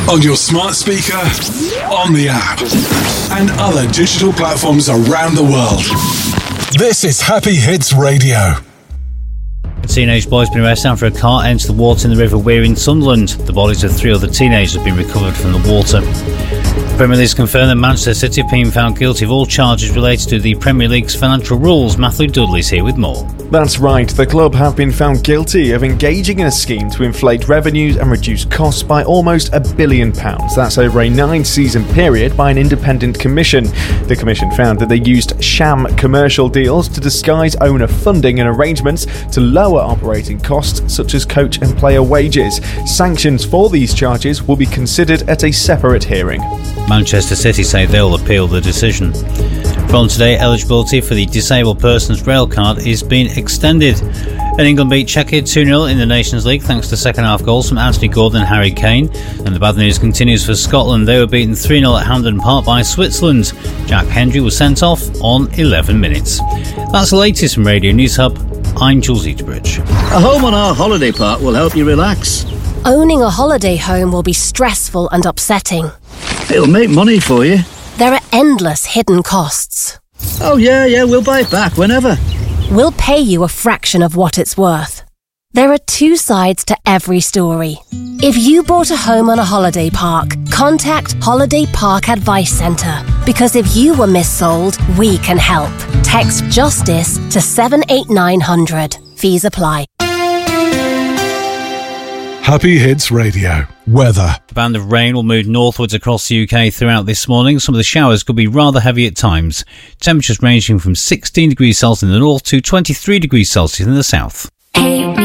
On your smart speaker, on the app, and other digital platforms around the world. This is Happy Hits Radio. A teenage boy has been arrested after a car entered the water in the River Wear in Sunderland. The bodies of 3 other teenagers have been recovered from the water. Premier League's confirmed that Manchester City have been found guilty of all charges related to the Premier League's financial rules. Matthew Dudley's here with more. That's right, the club have been found guilty of engaging in a scheme to inflate revenues and reduce costs by almost £1 billion. That's over a 9-season period by an independent commission. The commission found that they used sham commercial deals to disguise owner funding and arrangements to lower operating costs such as coach and player wages. Sanctions for these charges will be considered at a separate hearing. Manchester City say they'll appeal the decision. From today, eligibility for the disabled persons rail card is being extended. And England beat Czechia 2-0 in the Nations League thanks to second-half goals from Anthony Gordon and Harry Kane. And the bad news continues for Scotland. They were beaten 3-0 at Hampden Park by Switzerland. Jack Hendry was sent off on 11 minutes. That's the latest from Radio News Hub. I'm Jules Eaterbridge. A home on our holiday park will help you relax. Owning a holiday home will be stressful and upsetting. It'll make money for you. There are endless hidden costs. Oh, yeah, we'll buy it back whenever. We'll pay you a fraction of what it's worth. There are 2 sides to every story. If you bought a home on a holiday park, contact Holiday Park Advice Centre. Because if you were missold, we can help. Text JUSTICE to 78900. Fees apply. Happy Hits Radio. Weather. A band of rain will move northwards across the UK throughout this morning. Some of the showers could be rather heavy at times. Temperatures ranging from 16 degrees Celsius in the north to 23 degrees Celsius in the south.